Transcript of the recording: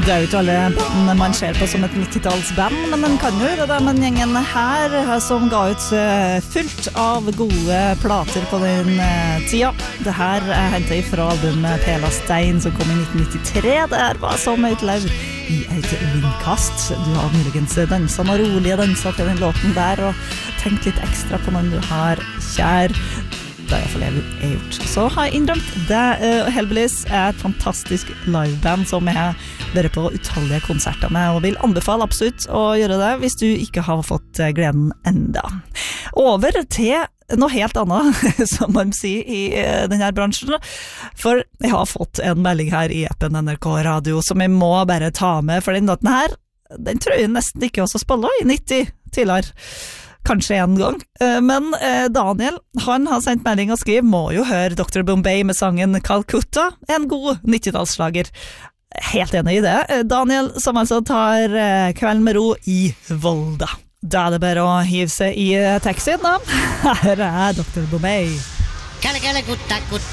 Det jo ikke alle bandene man ser på som et 90-tallsband, men den kan jo gjøre det, men gjengen her som ga ut fullt av gode plater på den tida. Det her hentet ifra albumet Pela Stein som kom i 1993. Det her var som et lav i et vindkast. Du har muligens danset noen rolige danser til den låten der, og tenkt litt ekstra på når du har kjær. Det I hvert fall jeg gjort. Så har jeg innrømt det. Hellbillies et fantastisk liveband som jeg vært på utallige konserter med, og vil anbefale absolutt å gjøre det hvis du ikke har fått gleden enda. Over til noe helt annet, som man sier I denne bransjen, for jeg har fått en melding her I appen NRK Radio som jeg må bare ta med, for den låten her, den tror jeg nesten ikke også spiller I 90 tidligere. Kanskje en gang. Men Daniel, han har sendt melding og skriver, må jo høre Dr. Bombay med sangen Calcutta, en god 90-tallsslager. Helt enig I det. Daniel, som altså tar kvelden med ro I Volda. Da det bare å hive seg I taxien da. Her Dr. Bombay. Calcutta,